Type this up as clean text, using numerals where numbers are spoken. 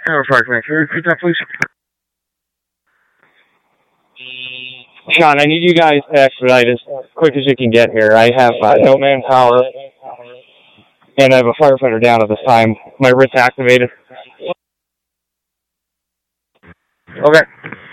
Tower Park, man. Can you repeat that, please? Sean, I need you guys to expedite as quick as you can get here. I have no manpower, and I have a firefighter down at this time. My wrist activated. Okay.